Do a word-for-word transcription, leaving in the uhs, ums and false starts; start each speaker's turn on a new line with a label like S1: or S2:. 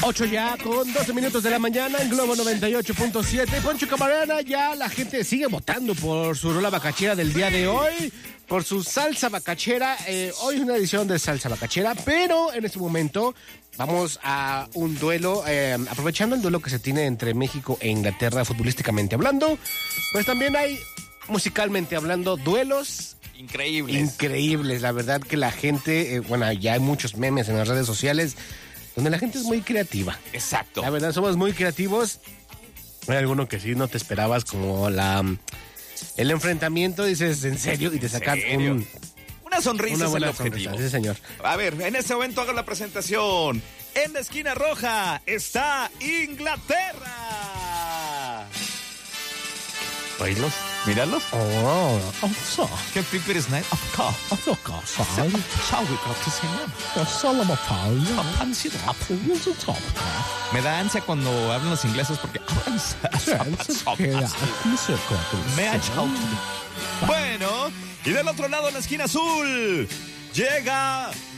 S1: ocho ya, con doce minutos de la mañana en Globo noventa y ocho punto siete. Poncho Camarena, ya la gente sigue votando por su rola bacachera del día de hoy, por su salsa bacachera. Eh, hoy es una edición de salsa bacachera, pero en este momento vamos a un duelo, eh, aprovechando el duelo que se tiene entre México e Inglaterra futbolísticamente hablando, pues también hay, musicalmente hablando, duelos
S2: increíbles.
S1: Increíbles, la verdad que la gente, eh, bueno, ya hay muchos memes en las redes sociales donde la gente es muy creativa.
S2: Exacto.
S1: La verdad, somos muy creativos. Hay alguno que sí no te esperabas, como la el enfrentamiento, dices, ¿en serio? Y te sacan un...
S2: Una sonrisa
S1: una
S2: es
S1: buena
S2: el objetivo.
S1: Sonrisa, sí, señor.
S2: A ver, en este momento hago la presentación. En la esquina roja está Inglaterra. ¿Oílos? ¿Míralos?
S1: Oh, oh, so.
S2: ¿Qué piper es night? Of course.
S1: Of course, sorry.
S2: Shall we go to cinema? Me da ansia cuando hablan los ingleses porque... Me ha Bueno, y del otro lado en la esquina azul llega